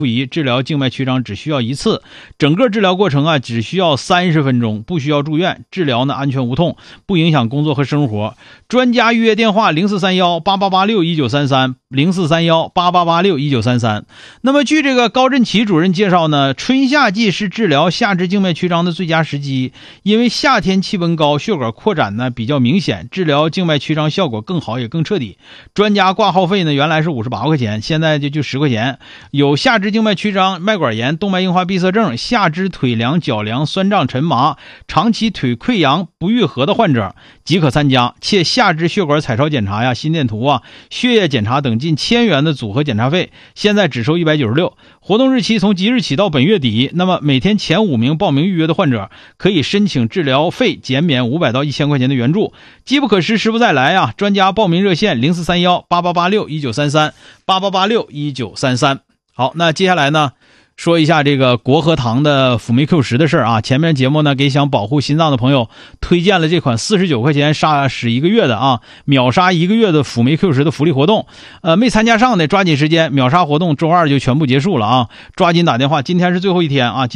不宜，治疗静脉曲张只需要1次，整个治疗过程啊只需要30分钟，不需要住院，治疗呢安全无痛，不影响工作和生活。专家预约电话043188861933 043188861933。那么据这个高振奇主任介绍呢，春夏季是治疗下肢静脉曲张的最佳时机，因为夏天气温高，血管扩展呢比较明显，治疗静脉曲张效果更好也更彻底。专家挂号费呢原来是58块钱，现在就10块钱。有下肢静脉曲张、脉管炎、动脉硬化闭塞症、下肢腿凉、脚凉、酸胀沉麻、长期腿溃疡不愈合的患者即可参加，且下肢血管彩超检查呀、心电图啊、血液检查等近1000元的组合检查费，现在只收196。活动日期从即日起到本月底，那么每天前5名报名预约的患者可以申请治疗费减免500到1000块钱的援助。机不可失，时不再来啊！专家报名热线043188861933 88861933。好，那接下来呢，说一下这个国和堂的辅酶 Q10的事儿啊。前面节目呢给想保护心脏的朋友推荐了这款49块钱杀使1个月的啊，秒杀1个月的辅酶 Q10的福利活动。没参加上的抓紧时间，秒杀活动周2就全部结束了啊，抓紧打电话，今天是最后一天啊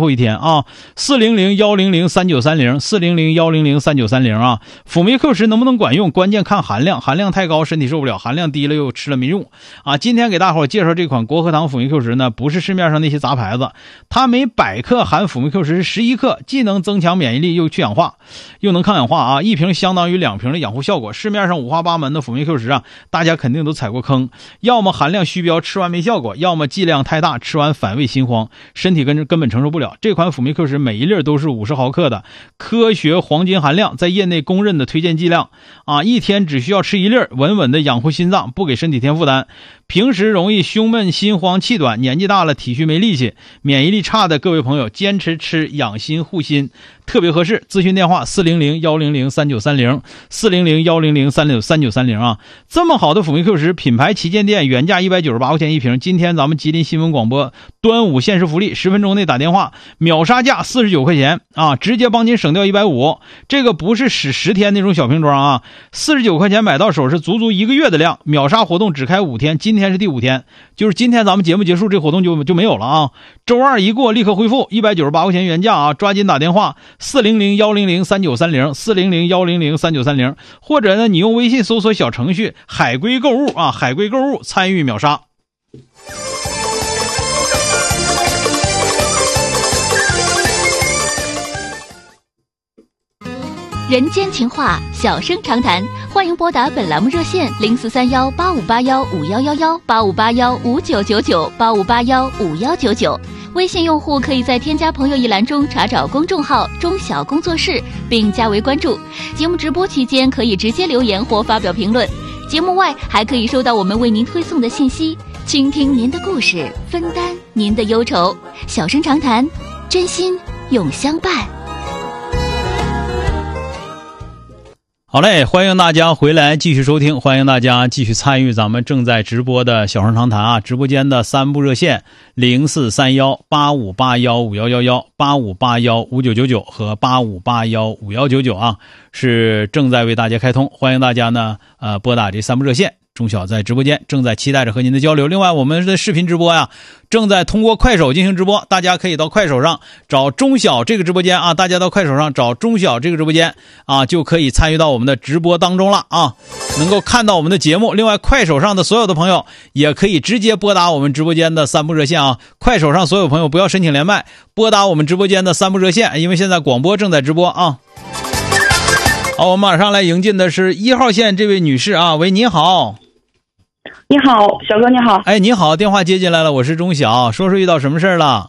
，400-100-3930 400-100-3930啊。辅酶 Q10能不能管用，关键看含量，含量太高身体受不了，含量低了又吃了没用啊。今天给大伙介绍这款国和堂辅酶 Q10呢，不是市面上那些杂牌子，它每100克含辅酶 Q10 是11克，既能增强免疫力又去氧化，又能抗氧化啊，一瓶相当于2瓶的养护效果。市面上五花八门的辅酶 Q10啊，大家肯定都踩过坑，要么含量虚标吃完没效果，要么剂量太大吃完反胃心慌，身体根本承受不了。这款辅酶 Q10每一粒都是50毫克的科学黄金含量，在业内公认的推荐剂量啊，一天只需要吃1粒，稳稳的养护心脏，不给身体添负担。平时容易胸闷心慌气短，年纪大了体虚没力气，免疫力差的各位朋友坚持吃养心护心特别合适。咨询电话400-100-3930 400-100-3930啊。这么好的辅酶 Q10 品牌旗舰店原价198块钱一瓶，今天咱们吉林新闻广播端午限时福利，10分钟内打电话秒杀价49块钱啊，直接帮您省掉150。这个不是使10天那种小瓶装啊，49块钱买到手是足足1个月的量，秒杀活动只开5天，今天是第5天，就是今天咱们节目结束，这活动就没有了啊。周2一过立刻恢复198块钱原价啊，抓紧打电话400-100-3930 400-100-3930，或者呢你用微信搜索小程序海龟购物啊，海龟购物参与秒杀。 人间情话，小声长谈，欢迎拨打本栏目热线043185815111 85815999 85815199。微信用户可以在添加朋友一栏中查找公众号中小工作室并加为关注。节目直播期间可以直接留言或发表评论，节目外还可以收到我们为您推送的信息，倾听您的故事，分担您的忧愁。小声长谈，真心永相伴。 好嘞，欢迎大家回来继续收听，欢迎大家继续参与咱们正在直播的小声长谈啊，直播间的3部热线043185815111 85815999和85815199啊，是正在为大家开通，欢迎大家呢拨打这3部热线。钟晓在直播间正在期待着和您的交流。另外我们的视频直播呀正在通过快手进行直播，大家可以到快手上找钟晓这个直播间啊，大家到快手上找钟晓这个直播间啊，就可以参与到我们的直播当中了啊，能够看到我们的节目。另外快手上的所有的朋友也可以直接拨打我们直播间的3部热线啊，快手上所有朋友不要申请连麦，拨打我们直播间的3部热线，因为现在广播正在直播啊。好，我们马上来迎进的是1号线这位女士啊，喂，你好。 你好，小哥你好。 哎，你好，电话接进来了，我是钟晓，说说遇到什么事儿了？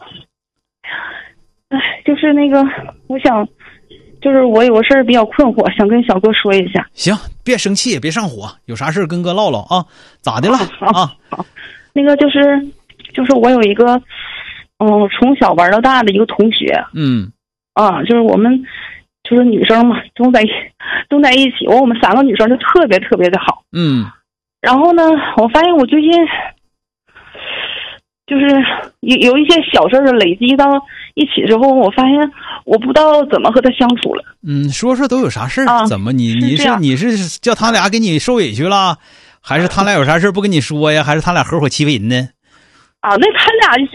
就是那个，我想，就是我有个事儿比较困惑，想跟小哥说一下。 行，别生气，别上火，有啥事跟哥唠唠啊？咋的了？ 好，那个就是我有一个，从小玩到大的一个同学。就是我们就是女生嘛，总在一起，我们3个女生就特别特别的好。然后呢，我发现我最近就是有一些小事累积到一起之后，我发现我不知道怎么和他相处了。 说说都有啥事儿？怎么你是叫他俩给你受委屈了，还是他俩有啥事不跟你说呀？还是他俩合伙欺负人呢？ 啊，那他俩